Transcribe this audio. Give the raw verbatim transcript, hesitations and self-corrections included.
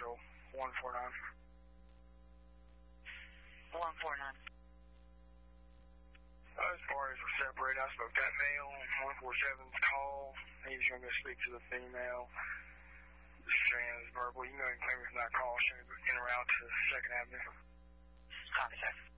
Central, one four nine. one four nine. Uh, as far as we're separated, I spoke that male on one four seven's call. He was going to go speak to the female. Just saying as verbal. You can go ahead and claim me from that call. Should en route to second Avenue. Copy, sir.